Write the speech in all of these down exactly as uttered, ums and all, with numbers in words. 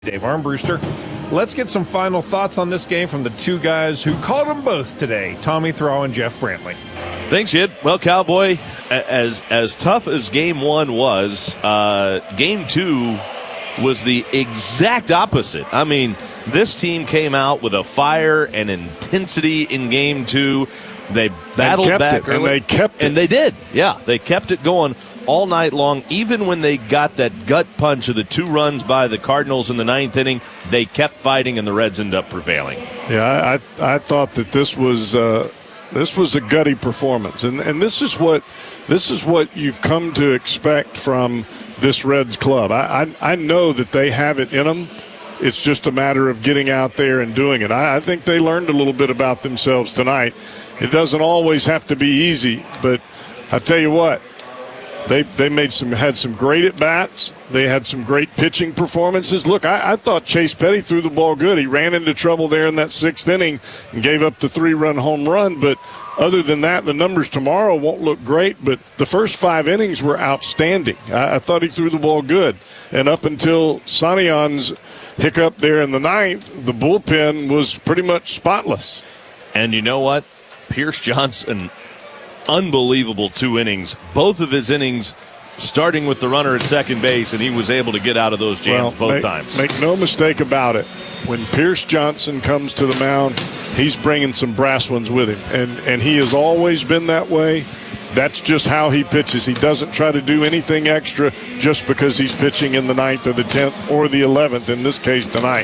Dave Armbruster. Let's get some final thoughts on this game from the two guys who called them both today, Tommy Thrall and Jeff Brantley. Thanks, Jid. Well, Cowboy, as as tough as game one was, uh, game two was the exact opposite. I mean, this team came out with a fire and intensity in game two. They battled they back it, early, and they kept it. And they did. Yeah, they kept it going all night long. Even when they got that gut punch of the two runs by the Cardinals in the ninth inning, they kept fighting, and the Reds ended up prevailing. Yeah, I I thought that this was uh, this was a gutty performance, and and this is what this is what you've come to expect from this Reds club. I I, I know that they have it in them. It's just a matter of getting out there and doing it. I, I think they learned a little bit about themselves tonight. It doesn't always have to be easy, but I tell you what. They they made some had some great at bats. They had some great pitching performances. Look, I, I thought Chase Petty threw the ball good. He ran into trouble there in that sixth inning and gave up the three-run home run. But other than that, the numbers tomorrow won't look great. But the first five innings were outstanding. I, I thought he threw the ball good. And up until Sanion's hiccup there in the ninth, the bullpen was pretty much spotless. And you know what? Pierce Johnson, unbelievable two innings. Both of his innings starting with the runner at second base, and he was able to get out of those jams well, both make, times. Make no mistake about it. When Pierce Johnson comes to the mound, he's bringing some brass ones with him, and, and he has always been that way. That's just how he pitches. He doesn't try to do anything extra just because he's pitching in the ninth or the tenth or the eleventh, in this case tonight.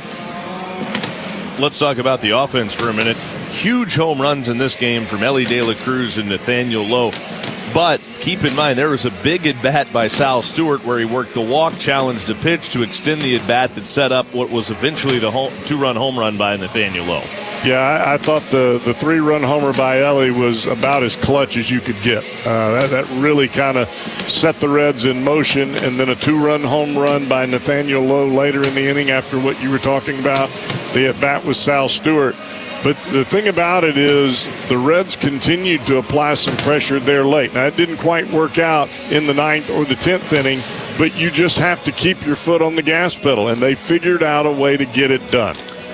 Let's talk about the offense for a minute. Huge home runs in this game from Elly De La Cruz and Nathaniel Lowe. But keep in mind, there was a big at-bat by Sal Stewart where he worked the walk, challenged the pitch to extend the at-bat that set up what was eventually the home, two-run home run by Nathaniel Lowe. Yeah, I, I thought the, the three-run homer by Elly was about as clutch as you could get. Uh, that, that really kind of set the Reds in motion, and then a two-run home run by Nathaniel Lowe later in the inning after what you were talking about, the at-bat with Sal Stewart. But the thing about it is the Reds continued to apply some pressure there late. Now, it didn't quite work out in the ninth or the tenth inning, but you just have to keep your foot on the gas pedal, and they figured out a way to get it done.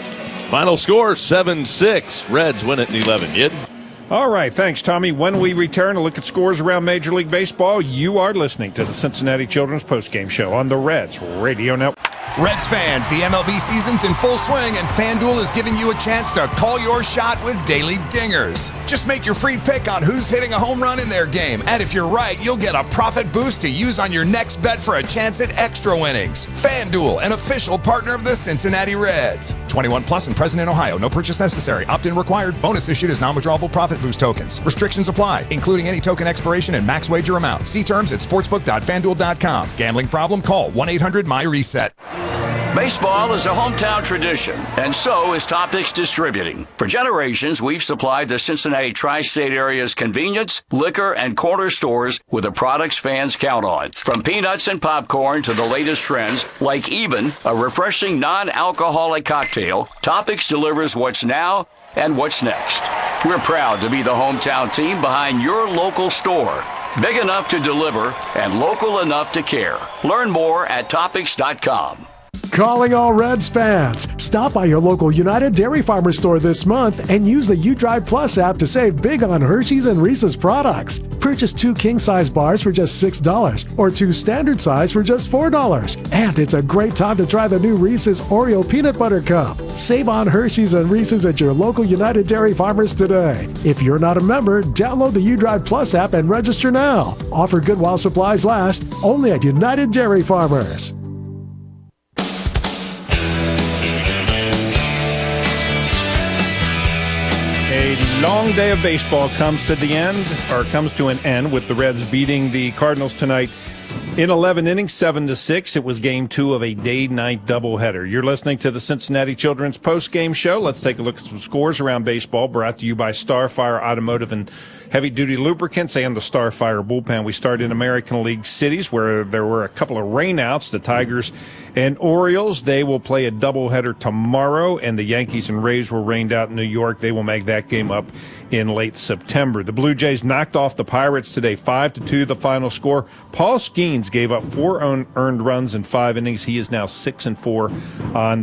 Final score, seven six. Reds win it in eleven. Yid? All right, thanks, Tommy. When we return to look at scores around Major League Baseball, you are listening to the Cincinnati Children's Postgame Show on the Reds Radio Network. Reds fans, the M L B season's in full swing, and FanDuel is giving you a chance to call your shot with daily dingers. Just make your free pick on who's hitting a home run in their game, and if you're right, you'll get a profit boost to use on your next bet for a chance at extra winnings. FanDuel, an official partner of the Cincinnati Reds. twenty-one plus and present in Ohio. No purchase necessary. Opt-in required. Bonus issued as non-withdrawable profit boost tokens. Restrictions apply, including any token expiration and max wager amount. See terms at sportsbook dot fan duel dot com. Gambling problem? Call one eight hundred my reset. Baseball is a hometown tradition, and so is Topics Distributing. For generations, we've supplied the Cincinnati tri-state area's convenience, liquor, and corner stores with the products fans count on. From peanuts and popcorn to the latest trends, like Even, a refreshing non-alcoholic cocktail, Topics delivers what's now and what's next. We're proud to be the hometown team behind your local store. Big enough to deliver and local enough to care. Learn more at topics dot com. Calling all Reds fans. Stop by your local United Dairy Farmers store this month and use the UDrive Plus app to save big on Hershey's and Reese's products. Purchase two king-size bars for just six dollars or two standard size for just four dollars. And it's a great time to try the new Reese's Oreo Peanut Butter Cup. Save on Hershey's and Reese's at your local United Dairy Farmers today. If you're not a member, download the UDrive Plus app and register now. Offer good while supplies last, only at United Dairy Farmers. A long day of baseball comes to the end, or comes to an end, with the Reds beating the Cardinals tonight in eleven innings, seven to six. It was game two of a day-night doubleheader. You're listening to the Cincinnati Children's Post-Game Show. Let's take a look at some scores around baseball, brought to you by Starfire Automotive and Heavy-Duty Lubricants and the Starfire Bullpen. We start in American League cities, where there were a couple of rainouts. The Tigers And Orioles, they will play a doubleheader tomorrow, and the Yankees and Rays were rained out in New York. They will make that game up in late September. The Blue Jays knocked off the Pirates today, five to two, the final score. Paul Skeens gave up four earned runs in five innings. He is now six and four on